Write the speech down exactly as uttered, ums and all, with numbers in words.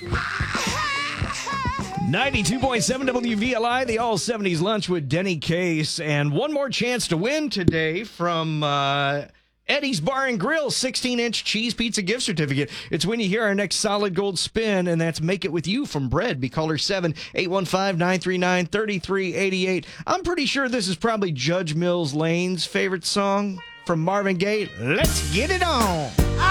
ninety-two point seven W V L I, the All seventies Lunch with Denny Case. And one more chance to win today from uh, Eddie's Bar and Grill, sixteen-inch cheese pizza gift certificate. It's when you hear our next Solid Gold spin, and that's Make It With You from Bread. Be caller seven eight one five, nine three nine, three three eight eight. I'm pretty sure this is probably Judge Mills Lane's favorite song from Marvin Gaye. Let's get it on.